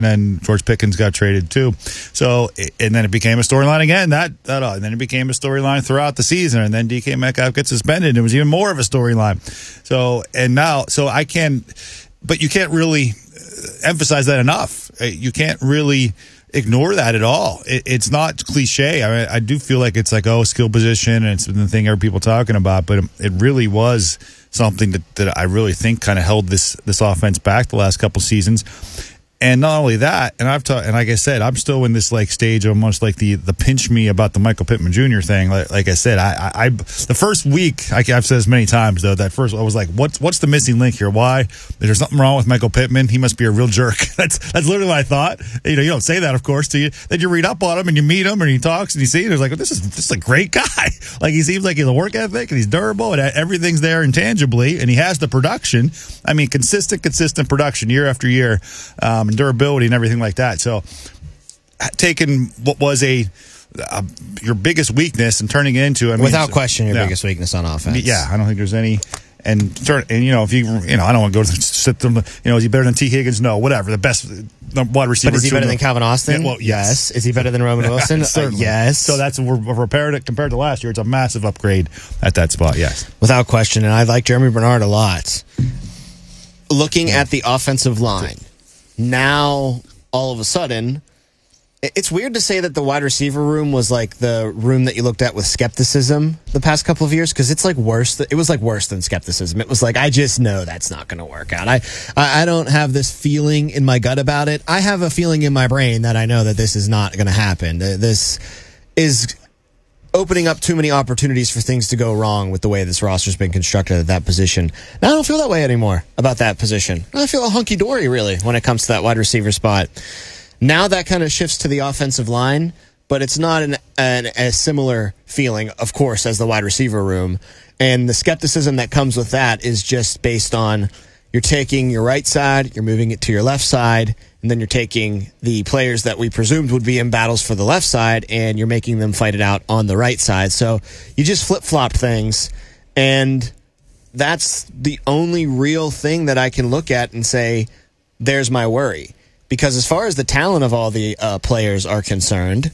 then George Pickens got traded too. So, and then it became a storyline again. And then it became a storyline throughout the season. And then DK Metcalf gets suspended. It was even more of a storyline. But you can't really emphasize that enough. You can't really ignore that at all. It's not cliche. I mean, I do feel like it's like, skill position, and it's the thing every people talking about, but it really was something that I really think kind of held this offense back the last couple seasons. And not only that, and like I said, I'm still in this like stage of almost like the pinch me about the Michael Pittman Jr. thing. Like I said, I the first week, I've said this many times though, that first I was like, what's the missing link here? Why? Is there something wrong with Michael Pittman? He must be a real jerk. That's literally what I thought. You don't say that, of course, to you. Then you read up on him and you meet him and he talks and you see it. It's like, this is a great guy. Like he seems like he has a work ethic and he's durable and everything's there intangibly, and he has the production. I mean, consistent production year after year. And durability and everything like that. So taking what was your biggest weakness and turning it into, without question, your biggest weakness on offense. Yeah, I don't think there's any. And if you I don't want to go sit them. Is he better than T. Higgins? No, whatever. The best wide receiver. But is he better than Calvin Austin? Yeah, well, yes. Is he better than Roman Wilson? Yes. So that's compared to last year. It's a massive upgrade at that spot. Yes, without question. And I like Jeremy Bernard a lot. Looking at the offensive line. Now, all of a sudden, it's weird to say that the wide receiver room was like the room that you looked at with skepticism the past couple of years, because it's like worse. It was like worse than skepticism. It was like, I just know that's not going to work out. I don't have this feeling in my gut about it. I have a feeling in my brain that I know that this is not going to happen. This is opening up too many opportunities for things to go wrong with the way this roster's been constructed at that position. Now, I don't feel that way anymore about that position. I feel hunky-dory, really, when it comes to that wide receiver spot. Now that kind of shifts to the offensive line, but it's not a similar feeling, of course, as the wide receiver room. And the skepticism that comes with that is just based on you're taking your right side, you're moving it to your left side, and then you're taking the players that we presumed would be in battles for the left side, and you're making them fight it out on the right side. So you just flip-flopped things, and that's the only real thing that I can look at and say, there's my worry. Because as far as the talent of all the players are concerned,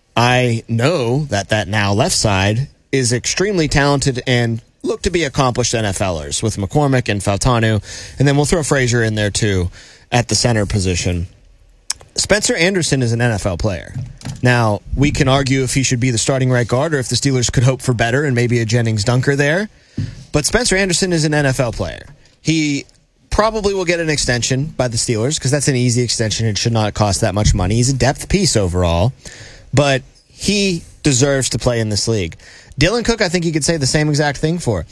I know that now left side is extremely talented and look to be accomplished NFLers with McCormick and Fautanu, and then we'll throw Frazier in there too at the center position. Spencer Anderson is an NFL player. Now, we can argue if he should be the starting right guard or if the Steelers could hope for better and maybe a Jennings Dunker there, but Spencer Anderson is an NFL player. He probably will get an extension by the Steelers because that's an easy extension. It should not cost that much money. He's a depth piece overall, but he deserves to play in this league. Dylan Cook, I think you could say the same exact thing for.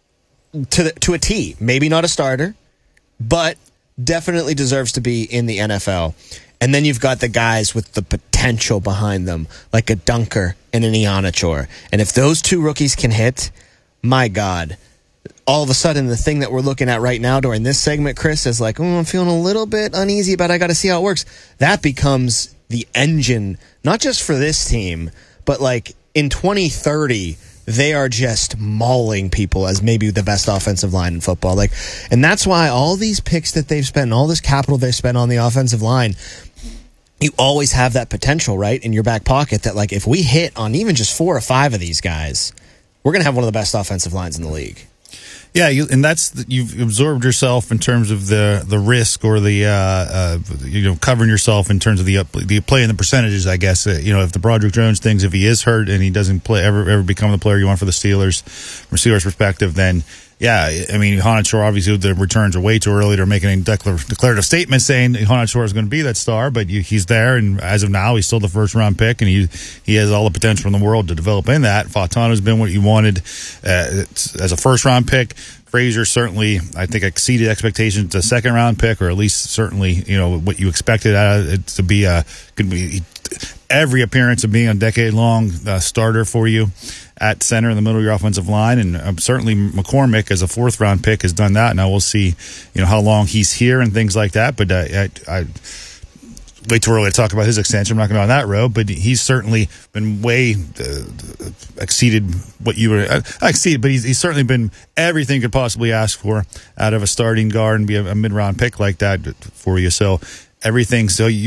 To a T. Maybe not a starter, but definitely deserves to be in the NFL. And then you've got the guys with the potential behind them, like a Dunker and an Ianachor. And if those two rookies can hit, my God, all of a sudden the thing that we're looking at right now during this segment, Chris, is like, I'm feeling a little bit uneasy, but I got to see how it works. That becomes the engine, not just for this team, but like in 2030, they are just mauling people as maybe the best offensive line in football. And that's why all these picks that they've spent, all this capital they've spent on the offensive line, you always have that potential, right, in your back pocket that, like, if we hit on even just 4 or 5 of these guys, we're going to have one of the best offensive lines in the league. Yeah, you've absorbed yourself in terms of the risk or the covering yourself in terms of the play and the percentages. I guess if the Broderick Jones things, if he is hurt and he doesn't play ever become the player you want for the Steelers, from a Steelers perspective, then yeah, I mean Ianachor, obviously the returns are way too early to make any declarative statement saying Ianachor is going to be that star, but he's there, and as of now he's still the first round pick, and he has all the potential in the world to develop in that. Fautano's been what you wanted as a first round pick. Frazier certainly, I think, exceeded expectations. A second round pick, or at least certainly, what you expected out of it to be could be every appearance of being a decade-long starter for you at center in the middle of your offensive line, and certainly McCormick as a 4th round pick has done that. Now we'll see, how long he's here and things like that. But I way too early to talk about his extension. I'm not going to go on that road, but he's certainly been way exceeded what you were exceeded. But he's certainly been everything you could possibly ask for out of a starting guard and be a mid-round pick like that for you. So everything. So you